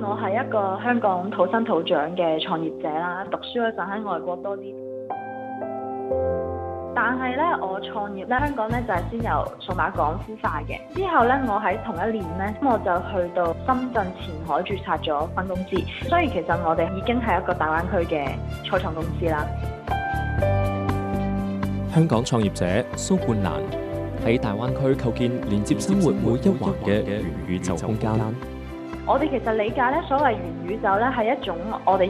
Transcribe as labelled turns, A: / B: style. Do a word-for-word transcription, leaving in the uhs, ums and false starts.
A: 我係一個香港土生土長嘅創業者啦，讀書嗰陣喺外國多啲。但係咧，我創業咧，香港咧就係先由數碼港孵化嘅。之後咧，我喺同一年咧，我就去到深圳前海註冊咗分公司。所以其實我哋已經係一個大灣區嘅初創公司啦。
B: 香港創業者蘇冠蘭喺大灣區構建連接生活每一環嘅元宇宙空間。
A: 我哋其實理解咧，所謂元宇宙咧係一種我哋